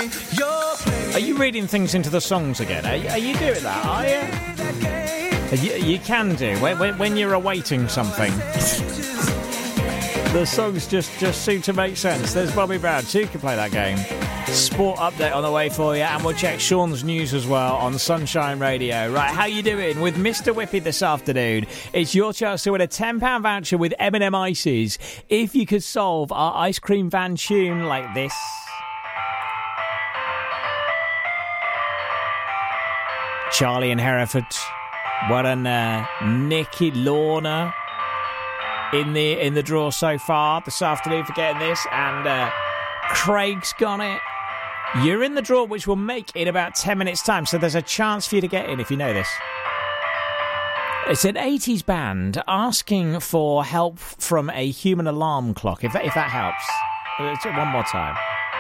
Are you reading things into the songs again? Are you doing that? Are you? You can do when you're awaiting something. The songs just seem to make sense. There's Bobby Brown. Two can play that game. Sport update on the way for you, and we'll check Sean's news as well on Sunshine Radio. Right, how you doing with Mr. Whippy this afternoon? It's your chance to win a £10 voucher with M&M Ices if you could solve our ice cream van tune like this. Charlie in Hereford. Well done, Nicky Lorna in the draw so far this afternoon for getting this, and Craig's got it. You're in the draw, which we'll make in about 10 minutes' time, so there's a chance for you to get in if you know this. It's an 80s band asking for help from a human alarm clock, if that helps. One more time.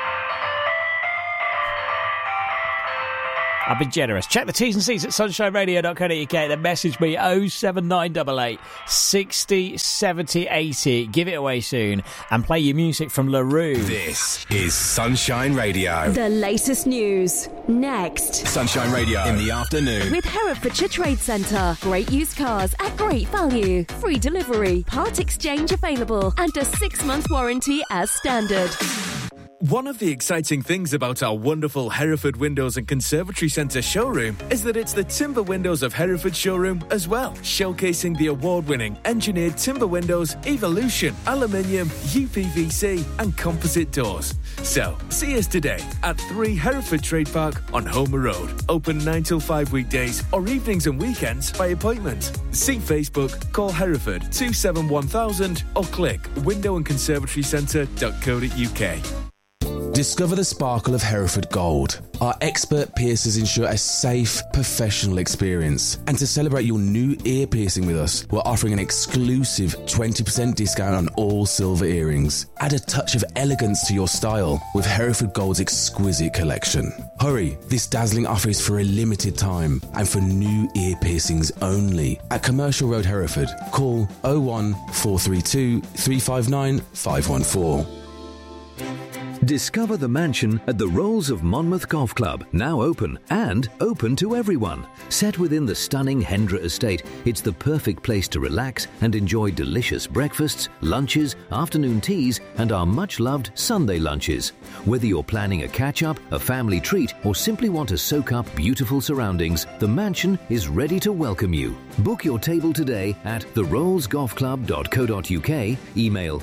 I've been generous. Check the T's and C's at sunshineradio.co.uk. Then message me 07988 60 70 80. Give it away soon and play your music from LaRue. This is Sunshine Radio. The latest news. Next. Sunshine Radio in the afternoon. With Herefordshire Trade Centre. Great used cars at great value. Free delivery. Part exchange available. And a 6-month warranty as standard. One of the exciting things about our wonderful Hereford Windows and Conservatory Centre showroom is that it's the Timber Windows of Hereford showroom as well, showcasing the award-winning engineered timber windows, Evolution, aluminium, UPVC and composite doors. So, see us today at 3 Hereford Trade Park on Homer Road. Open 9 till 5 weekdays or evenings and weekends by appointment. See Facebook, call Hereford 271,000 or click windowandconservatorycentre.co.uk. Discover the sparkle of Hereford Gold. Our expert piercers ensure a safe, professional experience. And to celebrate your new ear piercing with us, we're offering an exclusive 20% discount on all silver earrings. Add a touch of elegance to your style with Hereford Gold's exquisite collection. Hurry, this dazzling offer is for a limited time and for new ear piercings only. At Commercial Road, Hereford, call 01432 359 514. Discover the mansion at the Rolls of Monmouth Golf Club, now open and open to everyone. Set within the stunning Hendra estate, it's the perfect place to relax and enjoy delicious breakfasts, lunches, afternoon teas and our much-loved Sunday lunches. Whether you're planning a catch-up, a family treat or simply want to soak up beautiful surroundings, the mansion is ready to welcome you. Book your table today at therollsgolfclub.co.uk, email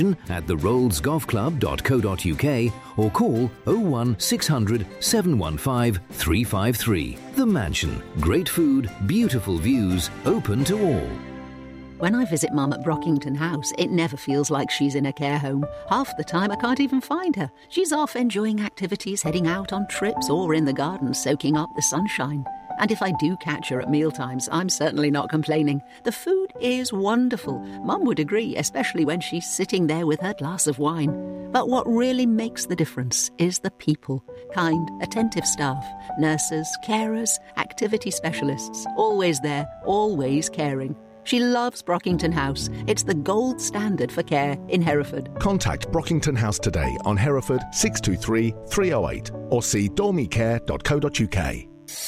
mansion@therollsgolfclub.co.uk or call 01600 715 353. The Mansion. Great food, beautiful views, open to all. When I visit Mum at Brockington House, it never feels like she's in a care home. Half the time I can't even find her. She's off enjoying activities, heading out on trips or in the garden soaking up the sunshine. And if I do catch her at mealtimes, I'm certainly not complaining. The food is wonderful. Mum would agree, especially when she's sitting there with her glass of wine. But what really makes the difference is the people. Kind, attentive staff, nurses, carers, activity specialists. Always there, always caring. She loves Brockington House. It's the gold standard for care in Hereford. Contact Brockington House today on Hereford 623 308 or see dormicare.co.uk.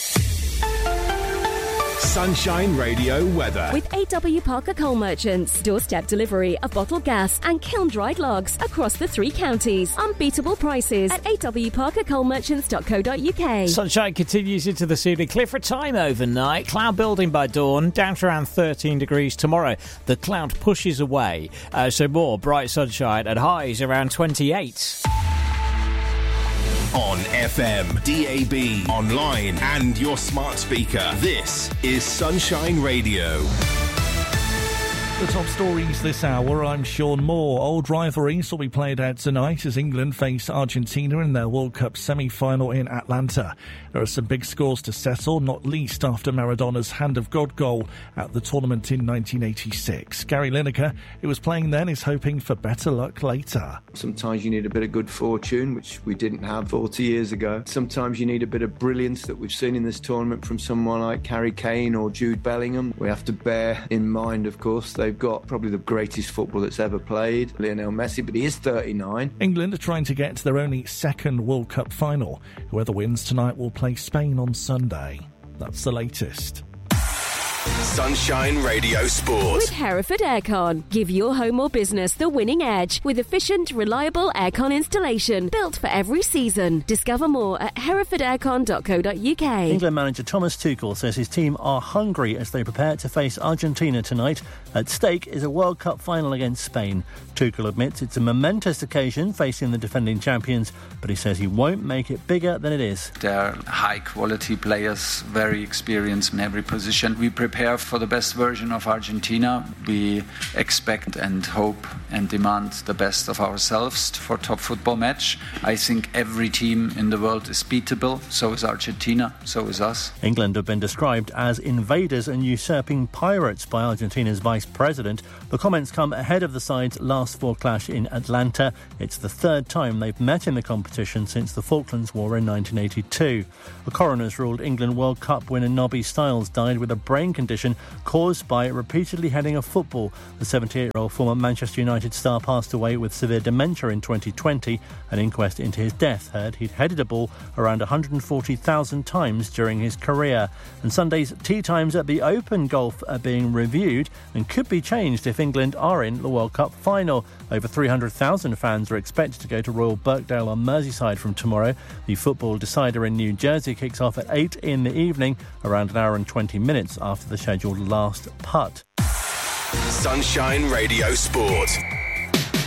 Sunshine Radio weather. With AW Parker Coal Merchants. Doorstep delivery of bottled gas and kiln-dried logs across the 3 counties. Unbeatable prices at awparkercoalmerchants.co.uk. Sunshine continues into this evening. Clear for a time overnight. Cloud building by dawn. Down to around 13 degrees tomorrow. The cloud pushes away. So more bright sunshine at highs around 28. On FM, DAB, online and your smart speaker. This is Sunshine Radio. The top stories this hour, I'm Sean Moore. Old rivalries will be played out tonight as England face Argentina in their World Cup semi-final in Atlanta. There are some big scores to settle, not least after Maradona's Hand of God goal at the tournament in 1986. Gary Lineker, who was playing then, is hoping for better luck later. Sometimes you need a bit of good fortune, which we didn't have 40 years ago. Sometimes you need a bit of brilliance that we've seen in this tournament from someone like Harry Kane or Jude Bellingham. We have to bear in mind, of course, they've They've got probably the greatest football that's ever played, Lionel Messi, but he is 39. England are trying to get to their only second World Cup final. Whoever wins tonight will play Spain on Sunday. That's the latest. Sunshine Radio Sport. With Hereford Aircon. Give your home or business the winning edge with efficient, reliable aircon installation built for every season. Discover more at herefordaircon.co.uk. England manager Thomas Tuchel says his team are hungry as they prepare to face Argentina tonight. At stake is a World Cup final against Spain. Tuchel admits it's a momentous occasion facing the defending champions, but he says he won't make it bigger than it is. They're high-quality players, very experienced in every position. We prepare for the best version of Argentina. We expect and hope and demand the best of ourselves for a top football match. I think every team in the world is beatable. So is Argentina, so is us. England have been described as invaders and usurping pirates by Argentina's vice president. The comments come ahead of the side's last four clash in Atlanta. It's the third time they've met in the competition since the Falklands War in 1982. The coroner's ruled England World Cup winner Nobby Stiles died with a brain condition caused by repeatedly heading a football. The 78-year-old former Manchester United star passed away with severe dementia in 2020. An inquest into his death heard he'd headed a ball around 140,000 times during his career. And Sunday's tee times at the Open Golf are being reviewed and could be changed if England are in the World Cup final. Over 300,000 fans are expected to go to Royal Birkdale on Merseyside from tomorrow. The football decider in New Jersey kicks off at 8 in the evening, around an hour and 20 minutes after the scheduled last putt. Sunshine Radio Sport.